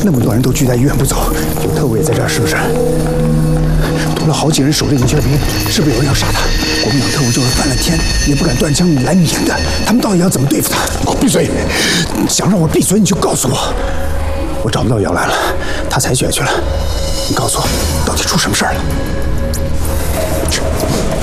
那么多人都聚在医院不走，有特务也在这儿，是不是？多了好几人守着尹学平，是不是有人要杀他？国民党特务就是犯了天也不敢断枪来明的，他们到底要怎么对付他？给我闭嘴！想让我闭嘴你就告诉我。我找不到姚兰了，她采血去了。你告诉我，到底出什么事儿了？